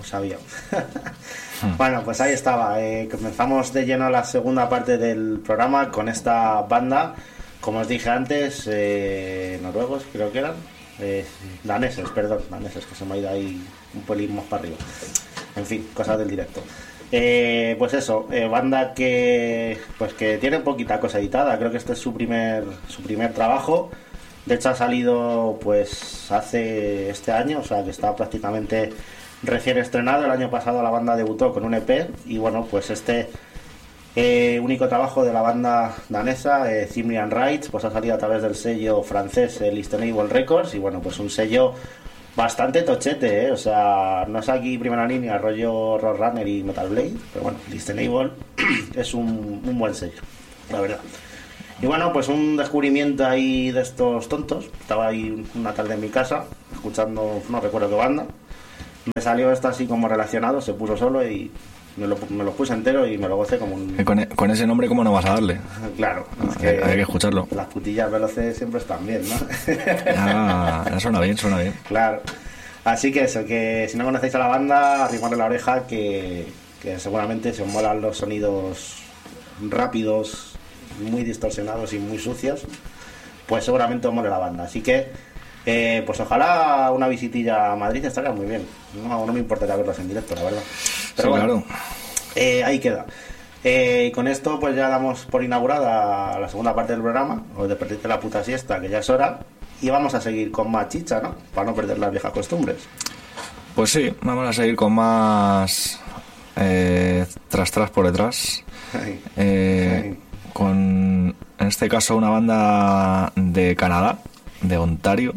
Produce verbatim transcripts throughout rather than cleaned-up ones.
Lo sabía. Bueno, pues ahí estaba. Eh, comenzamos de lleno la segunda parte del programa con esta banda, como os dije antes, eh, noruegos creo que eran, eh, daneses, perdón, daneses, que se me ha ido ahí un pelín más para arriba. En fin, cosas del directo. Eh, pues eso, eh, banda que pues que tiene poquita cosa editada. Creo que este es su primer su primer trabajo. De hecho ha salido pues hace este año, o sea que está prácticamente recién estrenado. El año pasado la banda debutó con un E P y bueno, pues este eh, único trabajo de la banda danesa, eh, Cimmerian Rights, pues ha salido a través del sello francés, el Listenable Records, y bueno, pues un sello bastante tochete, ¿eh? O sea, no es aquí primera línea, rollo Roadrunner y Metal Blade, pero bueno, Listenable es un, un buen sello, la verdad. Y bueno, pues un descubrimiento ahí de estos tontos. Estaba ahí una tarde en mi casa, escuchando, no recuerdo qué banda. Me salió esto así como relacionado, se puso solo y me lo, me lo puse entero y me lo gocé como un... Con, con ese nombre, ¿cómo no vas a darle? Claro, es que hay, hay que escucharlo. Las putillas veloces siempre están bien, ¿no? Ah, suena bien, suena bien. Claro. Así que eso, que si no conocéis a la banda, arrimarle la oreja, que, que seguramente se os molan los sonidos rápidos, muy distorsionados y muy sucios, pues seguramente os mole la banda. Así que, eh, pues ojalá una visitilla a Madrid estaría muy bien. No, no me importaría verlos en directo, la verdad. Pero sí, bueno, claro. Eh, ahí queda. Eh, y con esto pues ya damos por inaugurada la segunda parte del programa. Os despertéis de la puta siesta, que ya es hora. Y vamos a seguir con más chicha, ¿no? Para no perder las viejas costumbres. Pues sí, vamos a seguir con más eh, tras tras por detrás. Ay, eh, ay. Con, en este caso, una banda de Canadá, de Ontario,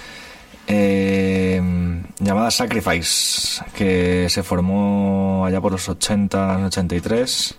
eh, llamada Sacrifice, que se formó allá por los ochenta, ochenta y tres.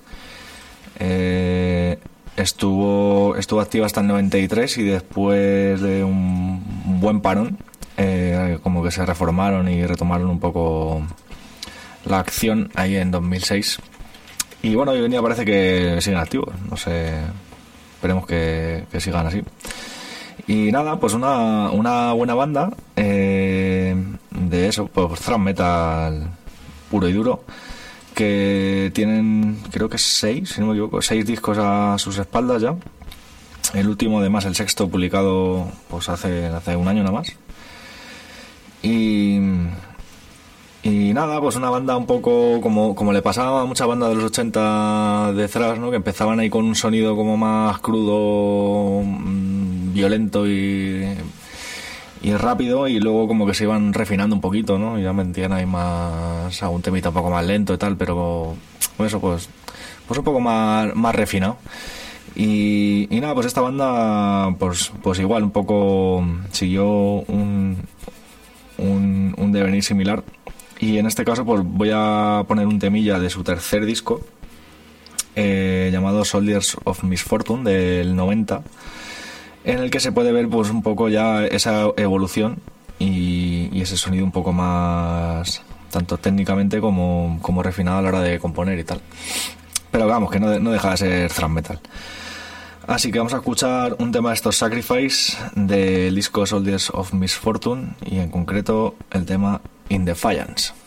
Eh, estuvo estuvo activa hasta el noventa y tres y después de un buen parón, eh, como que se reformaron y retomaron un poco la acción ahí en dos mil seis. Y bueno, hoy en día parece que siguen activos, no sé, esperemos que, que sigan así. Y nada, pues una, una buena banda eh, de eso, pues thrash metal puro y duro, que tienen, creo que seis, si no me equivoco, seis discos a sus espaldas ya. El último, además, el sexto, publicado pues hace, hace un año nada más. Y... Y nada, pues una banda un poco como, como le pasaba a muchas bandas de los ochenta de thrash, ¿no? Que empezaban ahí con un sonido como más crudo, mmm, violento y, y rápido, y luego como que se iban refinando un poquito, ¿no? Y ya metían ahí más algún temita un poco más lento y tal, pero eso pues, pues un poco más, más refinado. Y, y nada, pues esta banda pues, pues igual un poco siguió un, un, un devenir similar. Y en este caso pues voy a poner un temilla de su tercer disco, eh, llamado Soldiers of Misfortune, del noventa, en el que se puede ver pues un poco ya esa evolución y, y ese sonido un poco más, tanto técnicamente como, como refinado a la hora de componer y tal. Pero vamos, que no, no deja de ser thrash metal. Así que vamos a escuchar un tema de estos Sacrifice del disco Soldiers of Misfortune, y en concreto el tema In Defiance.